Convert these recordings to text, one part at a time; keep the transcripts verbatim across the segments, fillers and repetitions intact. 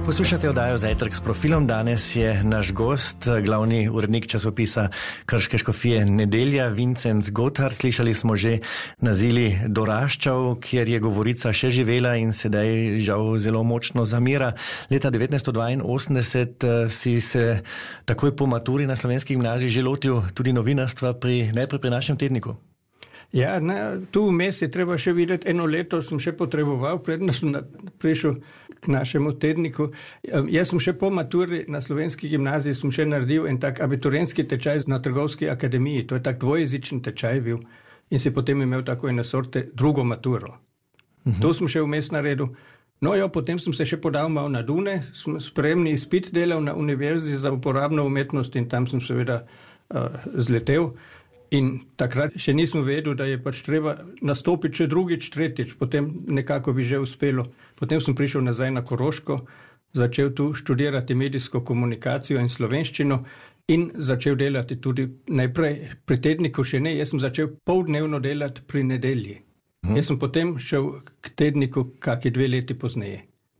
Poslušate oddajo Zajtrk s profilom. Danes je naš gost, glavni urednik časopisa Krške škofije Nedelja, Vincenc Gothard. Slišali smo že nazili Doraščav, kjer je govorica še živela in sedaj žal zelo močno zamira. Leta devetnajststo dvainosemdeset si se takoj po maturi na slovenski gimnaziji že lotil tudi novinarstva pri, najprej pri našem tedniku. Ja, na, tu vmes je treba še videti, eno leto sem še potreboval, predno sem na, prišel k našemu tedniku. Jaz sem še po maturi na slovenski gimnaziji sem še naredil en tak abiturientski tečaj na Trgovski akademiji. To je tak dvojezičen tečaj bil in si potem imel tako ene sorte drugo maturo. Uh-huh. To sem še vmes naredil. No jo, potem sem se še podal malo na Dune, sem spremni izpit delal na Univerzi za uporabno umetnost in tam sem seveda uh, zletel. In takrat še nisem vedel, da je pač treba nastopiti še drugič, tretjič, potem nekako bi že uspelo. Potem sem prišel nazaj na Koroško, začel tu študirati medijsko komunikacijo in slovenščino in začel delati tudi najprej pri tedniku še ne, jaz sem začel poldnevno delati pri Nedelji. Hmm. Jaz sem potem šel k tedniku kaki dve leti pozneje.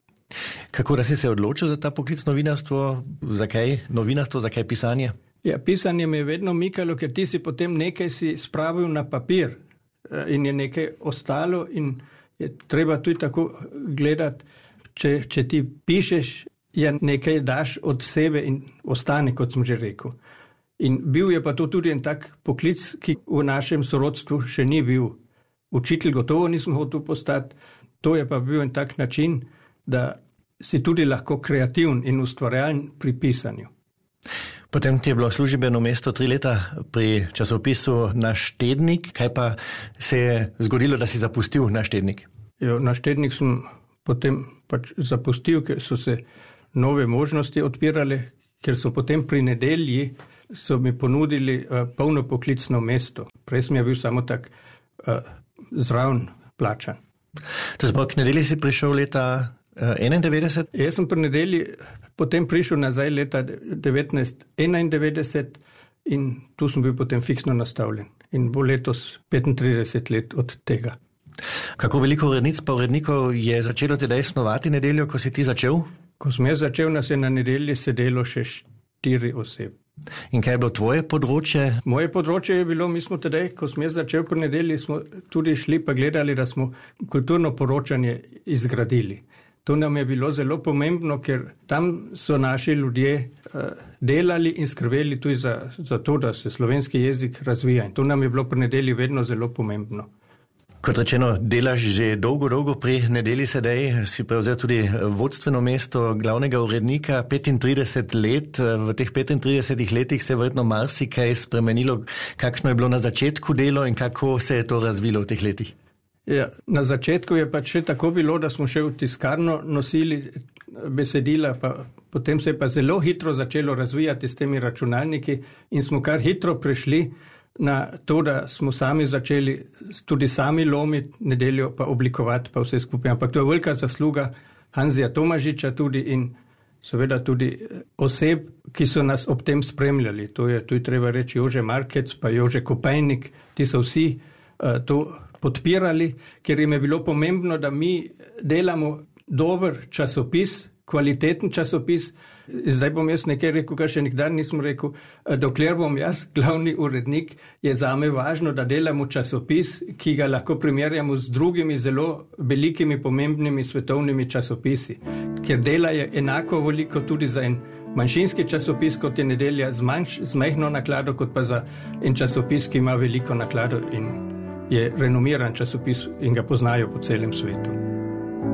Kako da si se odločil za ta poklic novinarstvo? Zakaj novinarstvo, zakaj pisanje? Ja, pisanje me je vedno mikalo, ker ti si potem nekaj si spravil na papir in je nekaj ostalo in je treba tudi tako gledati, če, če ti pišeš, ja nekaj daš od sebe in ostane, kot sem že rekel. In bil je pa to tudi en tak poklic, ki v našem sorodstvu še ni bil. Učitelj gotovo nisem hotel postati, to je pa bil en tak način, da si tudi lahko kreativen in ustvarjalen pri pisanju. Potem ti je bilo službeno mesto tri leta pri časopisu Naš tednik. Kaj pa se je zgodilo, da si zapustil Naš tednik? Jo, Naš tednik sem potem pač zapustil, ker so se nove možnosti odpirale, ker so potem pri Nedelji so mi ponudili uh, polno poklicno mesto. Prej sem je bil samo tak uh, zraven plačan. To zbog k Nedelji si prišel leta enaindevetdeset? Jaz sem pri Nedelji potem prišel nazaj leta devetnajststo enaindevetdeset in tu sem bil potem fiksno nastavljen. In bo letos petintrideset let od tega. Kako veliko urednic pa urednikov je začelo tedaj snovati Nedeljo, ko si ti začel? Ko sem jaz začel, nas je na Nedelji sedelo še štiri osebe. In kaj je bilo tvoje področje? Moje področje je bilo, mi smo tedaj, ko sem jaz začel pri Nedelji, smo tudi šli pa gledali, da smo kulturno poročanje izgradili. To nam je bilo zelo pomembno, ker tam so naši ljudje uh, delali in skrbeli tudi za, za to, da se slovenski jezik razvija. In to nam je bilo pri Nedelji vedno zelo pomembno. Kot rečeno, delaš že dolgo, dolgo pri Nedelji sedaj, si prevzel tudi vodstveno mesto glavnega urednika, petintrideset let. V teh petintridesetih letih se je verjetno marsikaj spremenilo. Kakšno je bilo na začetku delo in kako se je to razvilo v teh letih? Ja, na začetku je pač še tako bilo, da smo še v tiskarno nosili besedila, pa potem se je pa zelo hitro začelo razvijati s temi računalniki in smo kar hitro prišli na to, da smo sami začeli tudi sami lomiti Nedeljo, pa oblikovati pa vse skupaj. Ampak to je velika zasluga Hanzija Tomažiča tudi in seveda tudi oseb, ki so nas ob tem spremljali. To je, to je treba reči Jože Markec, pa Jože Kopajnik, ti so vsi uh, to podpirali, ker jim je bilo pomembno, da mi delamo dober časopis, kvaliteten časopis. Zdaj bom jaz nekaj rekel, kar še nikdar nisem rekel. Dokler bom jaz glavni urednik, je zame važno, da delamo časopis, ki ga lahko primerjamo z drugimi zelo velikimi, pomembnimi svetovnimi časopisi. Ker dela je enako veliko tudi za en manjšinski časopis, kot je Nedelja, z, manjš, z majhno naklado, kot pa za en časopis, ki ima veliko naklado in je renomiran časopis in ga poznajo po celem svetu.